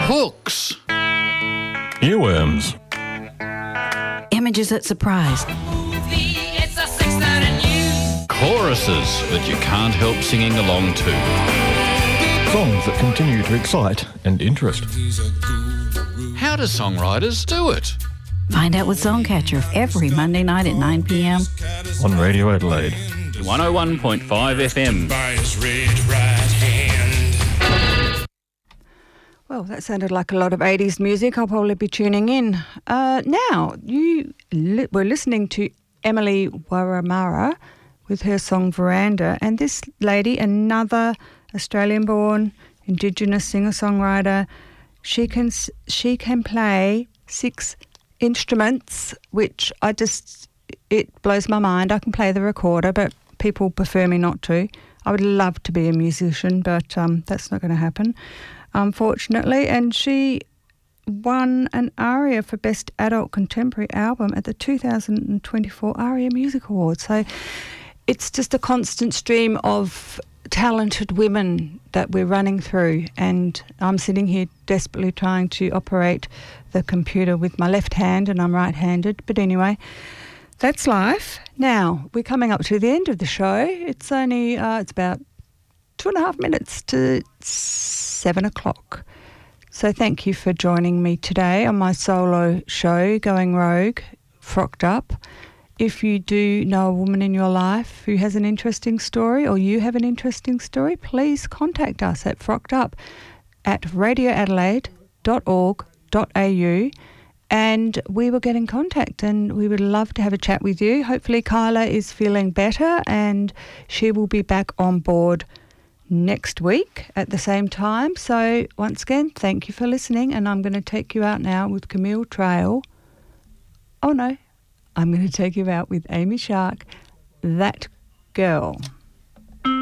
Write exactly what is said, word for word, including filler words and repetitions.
Hooks. Earworms. Images that surprise. Choruses that you can't help singing along to. Songs that continue to excite and interest. How do songwriters do it? Find out with Songcatcher every Monday night at nine p m On Radio Adelaide. one oh one point five F M. Well, that sounded like a lot of eighties music. I'll probably be tuning in. Uh, now, you li- were listening to Emily Waramara with her song Veranda, and this lady, another Australian-born Indigenous singer-songwriter, she can she can play six instruments, which I just, it blows my mind. I can play the recorder, but people prefer me not to. I would love to be a musician, but um, that's not going to happen, unfortunately. And she won an ARIA for Best Adult Contemporary Album at the two thousand twenty-four ARIA Music Awards. So it's just a constant stream of talented women that we're running through, and I'm sitting here desperately trying to operate the computer with my left hand, and I'm right-handed. But anyway, that's life. Now, we're coming up to the end of the show. It's only, uh, it's about two and a half minutes to seven o'clock. So thank you for joining me today on my solo show, Going Rogue, Frocked Up. If you do know a woman in your life who has an interesting story, or you have an interesting story, please contact us at frockedup at radio adelaide dot org dot a u, and we will get in contact, and we would love to have a chat with you. Hopefully Kyla is feeling better and she will be back on board next week at the same time. So once again, thank you for listening, and I'm going to take you out now with Camille Trail. Oh no. I'm going to take you out with Amy Shark, That Girl.